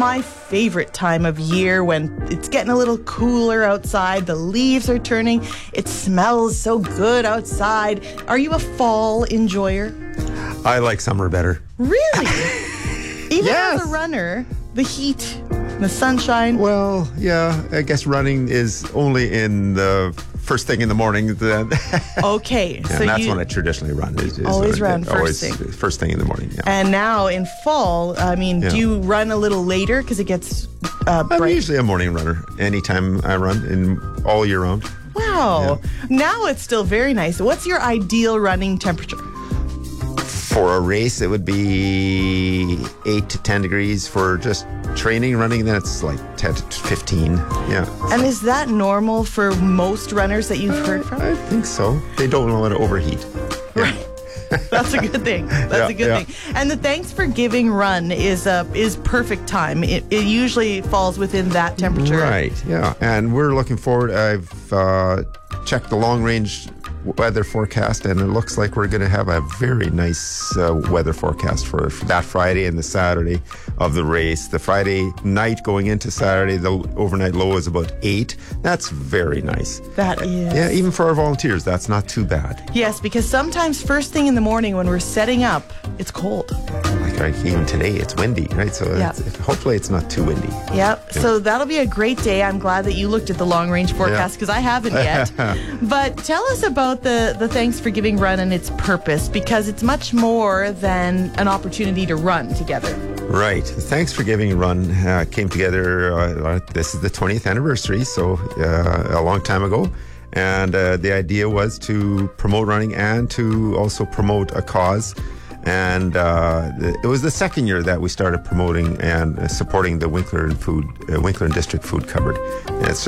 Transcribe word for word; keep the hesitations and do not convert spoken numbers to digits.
my favorite time of year when it's getting a little cooler outside. The leaves are turning. It smells so good outside. Are you a fall enjoyer? I like summer better. Really? Even Yes. as a runner, the heat, the sunshine. Well, yeah, I guess running is only in the first thing in the morning. Then. Okay. Yeah, so and that's you, when I traditionally run. Is, is Always when I- run first always thing. First thing in the morning, yeah. And now in fall, I mean, Yeah. do you run a little later because it gets uh, I'm bright? usually a morning runner anytime I run, in all year round. Wow. Now it's still very nice. What's your ideal running temperature? For a race, it would be eight to ten degrees. For just training, running, then it's like ten to fifteen. Yeah. And is that normal for most runners that you've heard from? I think so. They don't want to overheat. Right. That's a good thing. That's Yeah, a good yeah. thing. And the Thanks for Giving run is uh, is perfect time. It, it usually falls within that temperature. Right, yeah. And we're looking forward. I've uh, checked the long range weather forecast, and it looks like we're going to have a very nice uh, weather forecast for, for that Friday and the Saturday of the race. The Friday night going into Saturday, the overnight low is about eight. That's very nice. That is. Yeah, even for our volunteers, that's not too bad. Yes, because sometimes first thing in the morning when we're setting up, it's cold. Like, like even today, it's windy, right? So Yeah. it's, hopefully it's not too windy. Yep. So that'll be a great day. I'm glad that you looked at the long range forecast because I haven't yet. But tell us about the, the Thanks for Giving run and its purpose, because it's much more than an opportunity to run together. Right. Thanks for Giving Run uh, came together. Uh, this is the twentieth anniversary, so uh, a long time ago. And uh, the idea was to promote running and to also promote a cause. And uh, the, it was the second year that we started promoting and uh, supporting the Winkler and Food, uh, Winkler and District Food Cupboard. And it's